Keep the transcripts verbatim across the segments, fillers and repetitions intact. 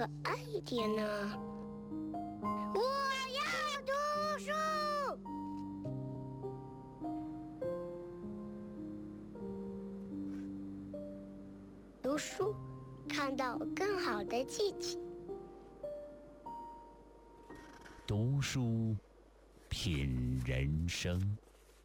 可爱一点呢？我要读书。读书，看到更好的自己。 读书，品人生。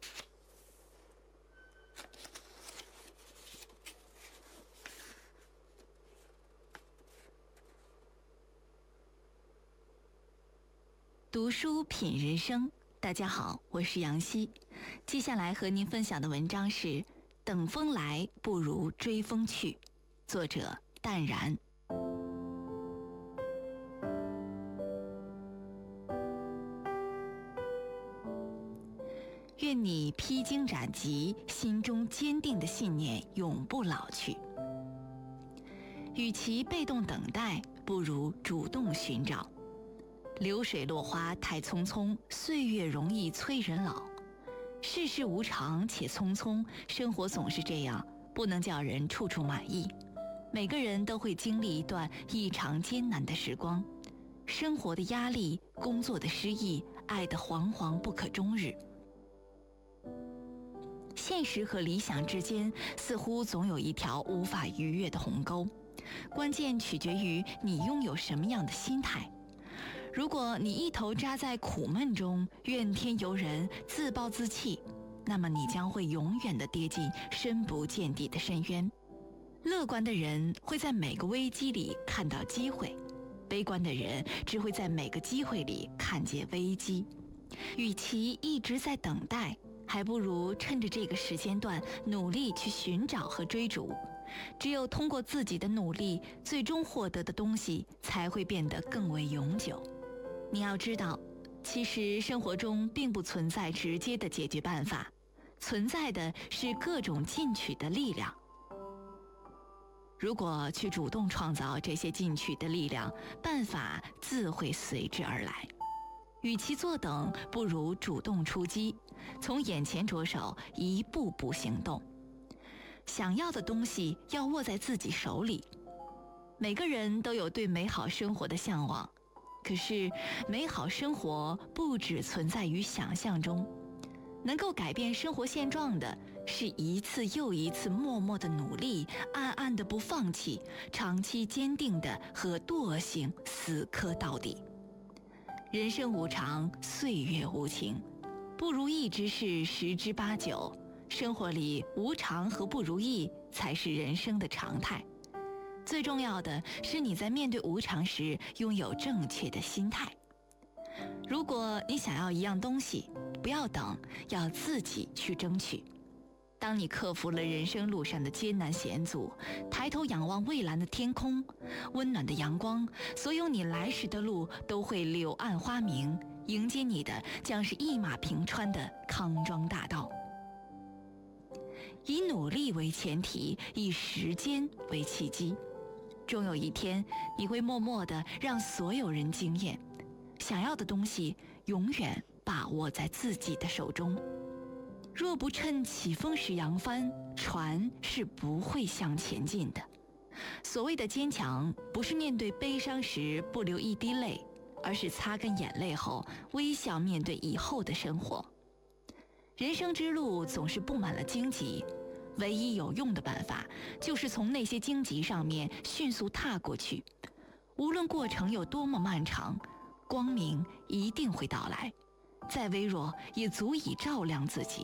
读书品人生，大家好，我是杨希。接下来和您分享的文章是《等风来不如追风去》，作者淡然。愿你披荆斩棘，心中坚定的信念永不老去。与其被动等待，不如主动寻找。流水落花太匆匆，岁月容易催人老。世事无常且匆匆，生活总是这样，不能叫人处处满意。每个人都会经历一段异常艰难的时光，生活的压力，工作的失意，爱的惶惶不可终日。现实和理想之间，似乎总有一条无法逾越的鸿沟，关键取决于你拥有什么样的心态。如果你一头扎在苦闷中，怨天尤人，自暴自弃，那么你将会永远地跌进深不见底的深渊。乐观的人会在每个危机里看到机会，悲观的人只会在每个机会里看见危机。与其一直在等待，还不如趁着这个时间段努力去寻找和追逐。只有通过自己的努力，最终获得的东西才会变得更为永久。你要知道，其实生活中并不存在直接的解决办法，存在的是各种进取的力量。如果去主动创造这些进取的力量，办法自会随之而来。与其坐等，不如主动出击，从眼前着手，一步步行动。想要的东西要握在自己手里。每个人都有对美好生活的向往，可是美好生活不只存在于想象中，能够改变生活现状的是一次又一次默默的努力，暗暗的不放弃，长期坚定的和惰性死磕到底。人生无常，岁月无情，不如意之事十之八九，生活里无常和不如意才是人生的常态。最重要的是你在面对无常时拥有正确的心态。如果你想要一样东西，不要等，要自己去争取。当你克服了人生路上的艰难险阻，抬头仰望蔚蓝的天空，温暖的阳光，所有你来时的路都会柳暗花明，迎接你的将是一马平川的康庄大道。以努力为前提，以时间为契机，终有一天你会默默地让所有人惊艳。想要的东西永远把握在自己的手中。若不趁起风时扬帆，船是不会向前进的。所谓的坚强，不是面对悲伤时不流一滴泪，而是擦干眼泪后微笑面对以后的生活。人生之路总是布满了荆棘，唯一有用的办法就是从那些荆棘上面迅速踏过去。无论过程有多么漫长，光明一定会到来，再微弱也足以照亮自己。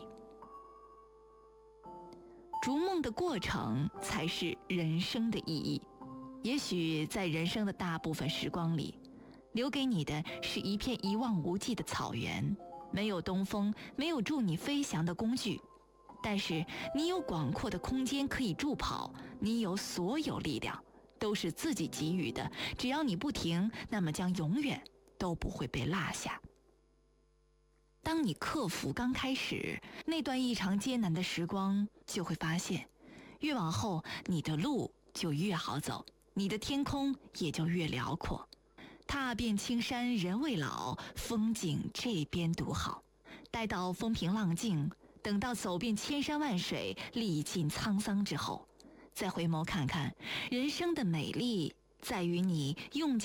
逐梦的过程才是人生的意义。也许在人生的大部分时光里，留给你的是一片一望无际的草原，没有东风，没有助你飞翔的工具，但是你有广阔的空间可以助跑，你有所有力量都是自己给予的，只要你不停，那么将永远都不会被落下。当你克服刚开始那段异常艰难的时光，就会发现，越往后你的路就越好走，你的天空也就越辽阔。踏遍青山人未老，风景这边独好。待到风平浪静，等到走遍千山万水，历尽沧桑之后，再回眸看看，人生的美丽在于你用尽